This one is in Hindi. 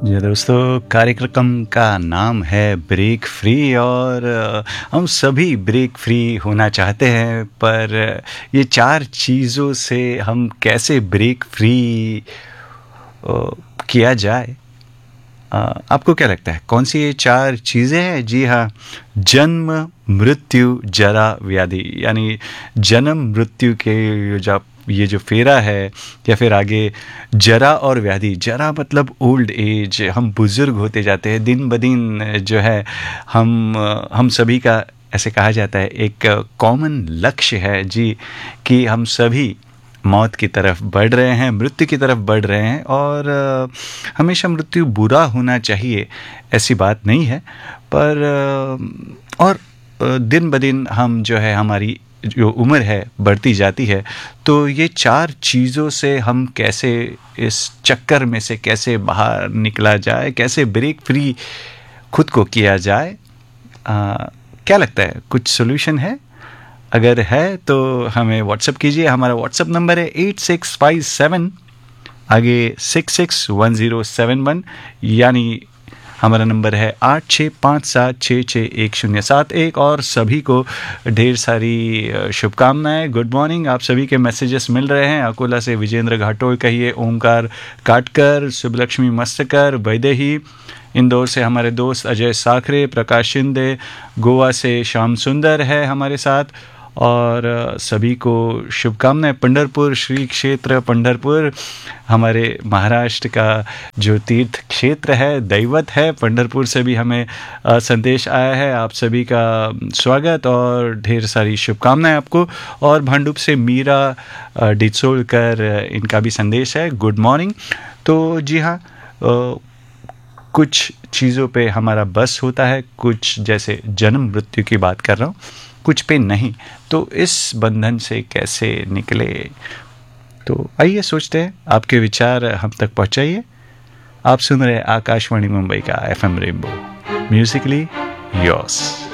जी दोस्तों, कार्यक्रम का नाम है ब्रेक फ्री और हम सभी ब्रेक फ्री होना चाहते हैं, पर ये चार चीज़ों से हम कैसे ब्रेक फ्री किया जाए? आपको क्या लगता है कौन सी ये चार चीज़ें हैं? जी हाँ, जन्म, मृत्यु, जरा, व्याधि। यानी जन्म मृत्यु के ये जो फेरा है, या फिर आगे जरा और व्याधि। जरा मतलब ओल्ड एज, हम बुज़ुर्ग होते जाते हैं दिन ब दिन। जो है हम सभी का ऐसे कहा जाता है एक कॉमन लक्ष्य है जी, कि हम सभी मौत की तरफ बढ़ रहे हैं, मृत्यु की तरफ बढ़ रहे हैं। और हमेशा मृत्यु बुरा होना चाहिए ऐसी बात नहीं है, पर और दिन ब दिन हम जो है हमारी जो उम्र है बढ़ती जाती है। तो ये चार चीज़ों से हम कैसे इस चक्कर में से कैसे बाहर निकला जाए, कैसे ब्रेक फ्री खुद को किया जाए? क्या लगता है, कुछ सोल्यूशन है? अगर है तो हमें व्हाट्सएप कीजिए। हमारा व्हाट्सएप नंबर है 8657 आगे 661071, यानी हमारा नंबर है 8657661071। और सभी को ढेर सारी शुभकामनाएं। गुड मॉर्निंग, आप सभी के मैसेजेस मिल रहे हैं। अकोला से विजेंद्र घाटोल कहिए, ओमकार काटकर, शुभलक्ष्मी मस्तकर, वैदेही। इंदौर से हमारे दोस्त अजय साखरे, प्रकाश शिंदे, गोवा से श्याम सुंदर है हमारे साथ। और सभी को शुभकामनाएं। पंढरपुर, श्री क्षेत्र पंढरपुर, हमारे महाराष्ट्र का जो तीर्थ क्षेत्र है, दैवत है, पंढरपुर से भी हमें संदेश आया है। आप सभी का स्वागत और ढेर सारी शुभकामनाएं आपको। और भांडुप से मीरा डिचोलकर, इनका भी संदेश है, गुड मॉर्निंग। तो जी हाँ, कुछ चीज़ों पे हमारा बस होता है, कुछ जैसे जन्म मृत्यु की बात कर रहा हूँ, कुछ पे नहीं। तो इस बंधन से कैसे निकले? तो आइए सोचते हैं, आपके विचार हम तक पहुँचाइए। आप सुन रहे आकाशवाणी मुंबई का FM रेनबो, म्यूजिकली योर्स।